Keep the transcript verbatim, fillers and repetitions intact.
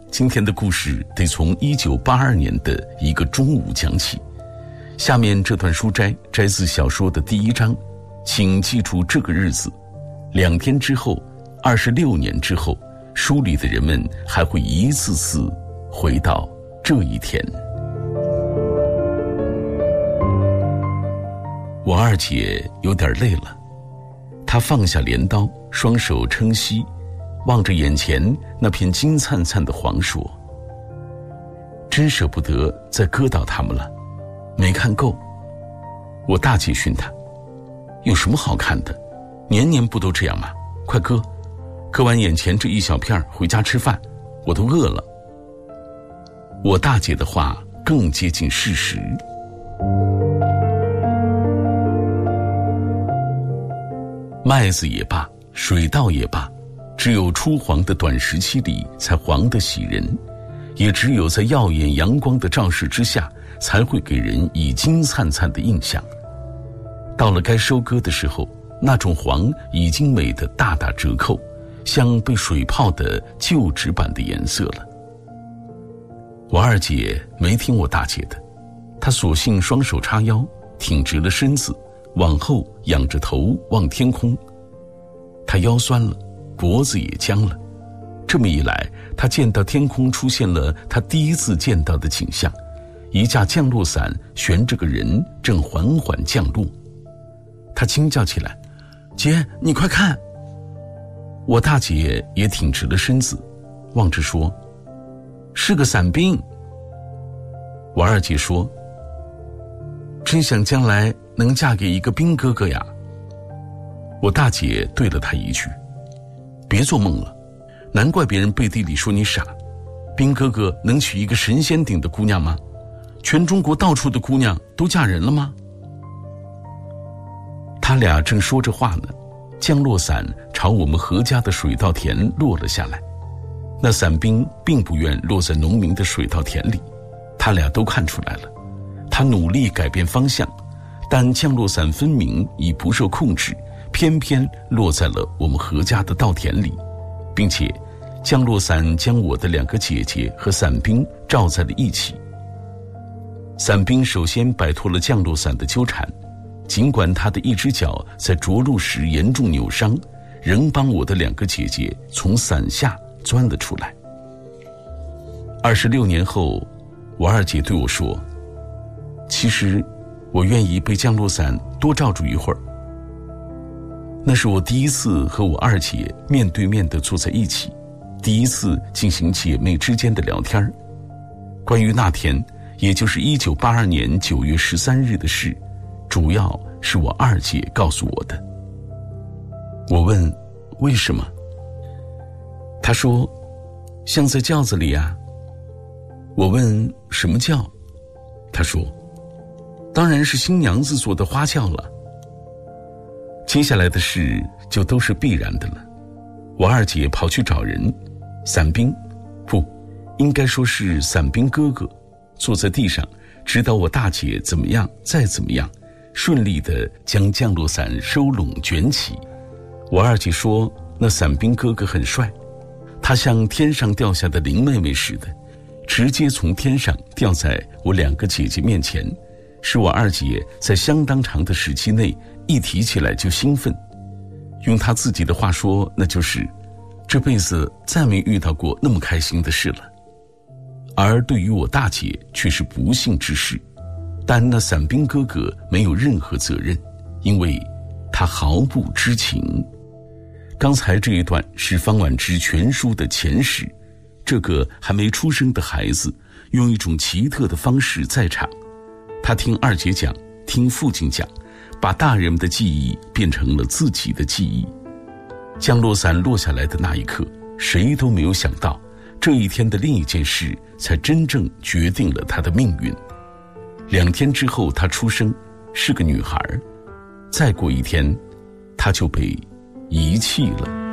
今天的故事得从一九八二年的一个中午讲起。下面这段书摘摘自小说的第一章，请记住这个日子。两天之后，二十六年之后，书里的人们还会一次次回到这一天。我二姐有点累了，她放下镰刀，双手撑膝，望着眼前那片金灿灿的黄说：真舍不得再割到它们了，没看够。我大姐训她：有什么好看的，年年不都这样吗？快割，割完眼前这一小片回家吃饭，我都饿了。我大姐的话更接近事实。麦子也罢，水稻也罢，只有初黄的短时期里才黄得喜人，也只有在耀眼阳光的照射之下，才会给人以金灿灿的印象。到了该收割的时候，那种黄已经美得大打折扣，像被水泡的旧纸板的颜色了。我二姐没听我大姐的，她索性双手叉腰，挺直了身子，往后仰着头望天空。她腰酸了，脖子也僵了。这么一来，她见到天空出现了她第一次见到的景象，一架降落伞悬着个人正缓缓降落。她惊叫起来：姐，你快看！我大姐也挺直了身子，望着说：是个伞兵。我二姐说：真想将来能嫁给一个兵哥哥呀。我大姐对了她一句：别做梦了，难怪别人背地里说你傻，兵哥哥能娶一个神仙顶的姑娘吗？全中国到处的姑娘都嫁人了吗？他俩正说着话呢，降落伞朝我们何家的水稻田落了下来。那伞兵并不愿落在农民的水稻田里，他俩都看出来了。他努力改变方向，但降落伞分明已不受控制，偏偏落在了我们何家的稻田里，并且降落伞将我的两个姐姐和伞兵罩在了一起。伞兵首先摆脱了降落伞的纠缠，尽管他的一只脚在着陆时严重扭伤，仍帮我的两个姐姐从伞下钻了出来。二十六年后，我二姐对我说：其实我愿意被降落伞多罩住一会儿。那是我第一次和我二姐面对面地坐在一起，第一次进行姐妹之间的聊天。关于那天，也就是一九八二年九月十三日的事，主要是我二姐告诉我的。我问为什么，她说像在轿子里啊。我问什么轿，她说当然是新娘子坐的花轿了。接下来的事就都是必然的了。我二姐跑去找人，伞兵，不，应该说是伞兵哥哥，坐在地上指导我大姐怎么样再怎么样，顺利地将降落伞收拢卷起。我二姐说那伞兵哥哥很帅，他像天上掉下的林妹妹似的，直接从天上掉在我两个姐姐面前，使我二姐在相当长的时期内一提起来就兴奋。用她自己的话说，那就是这辈子再没遇到过那么开心的事了。而对于我大姐却是不幸之事，但那伞兵哥哥没有任何责任，因为他毫不知情。刚才这一段是方婉之全书的前史，这个还没出生的孩子用一种奇特的方式在场，他听二姐讲，听父亲讲，把大人们的记忆变成了自己的记忆。降落伞落下来的那一刻，谁都没有想到，这一天的另一件事才真正决定了她的命运。两天之后她出生，是个女孩，再过一天她就被遗弃了。